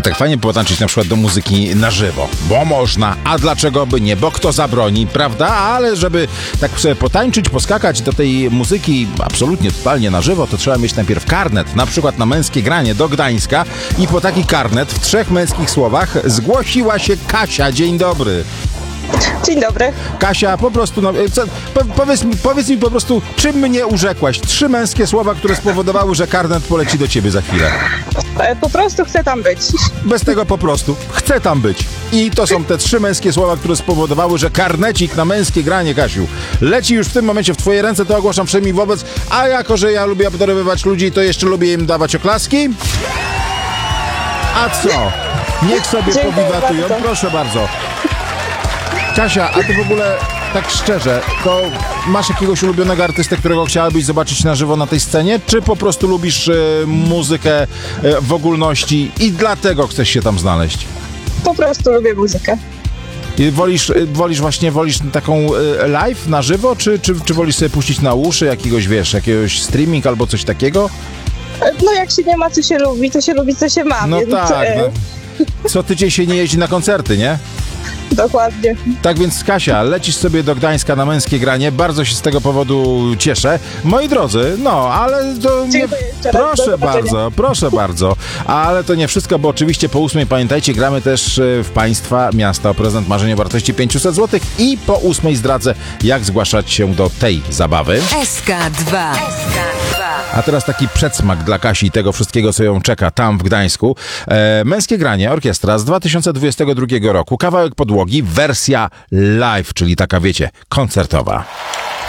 tak fajnie potańczyć na przykład do muzyki na żywo, bo można, a dlaczego by nie, bo kto zabroni, prawda? Ale żeby tak sobie potańczyć, poskakać do tej muzyki absolutnie, totalnie na żywo, to trzeba mieć najpierw karnet, na przykład na Męskie Granie do Gdańska i po taki karnet w 3 męskich słowach zgłosiła się Kasia. Dzień dobry. Dzień dobry. Kasia, po prostu, powiedz mi po prostu, czym mnie urzekłaś? 3 męskie słowa, które spowodowały, że karnet poleci do ciebie za chwilę. Po prostu chcę tam być. Bez tego po prostu. Chcę tam być. I to są te 3 męskie słowa, które spowodowały, że karnecik na Męskie Granie, Kasiu, leci już w tym momencie w twoje ręce, to ogłaszam wszemi wobec, a jako, że ja lubię obdarowywać ludzi, to jeszcze lubię im dawać oklaski. A co? Niech sobie powiwatują. Proszę bardzo. Kasia, a ty w ogóle, tak szczerze, to masz jakiegoś ulubionego artystę, którego chciałabyś zobaczyć na żywo na tej scenie? Czy po prostu lubisz muzykę w ogólności i dlatego chcesz się tam znaleźć? Po prostu lubię muzykę. I wolisz taką live na żywo, czy wolisz sobie puścić na uszy jakiegoś streaming albo coś takiego? No jak się nie ma, co się lubi, to się lubi, co się ma. No więc, tak, co tydzień się nie jeździ na koncerty, nie? Dokładnie. Tak więc, Kasia, lecisz sobie do Gdańska na Męskie Granie. Bardzo się z tego powodu cieszę. Moi drodzy, ale to nie... Proszę bardzo. Ale to nie wszystko, bo oczywiście po 8 pamiętajcie, gramy też w Państwa miasta o prezent marzeń o wartości 500 zł i po 8 zdradzę, jak zgłaszać się do tej zabawy. SK2. A teraz taki przedsmak dla Kasi i tego wszystkiego, co ją czeka tam w Gdańsku. Męskie Granie, orkiestra z 2022 roku. Kawałek podłogi, wersja live, czyli taka, wiecie, koncertowa.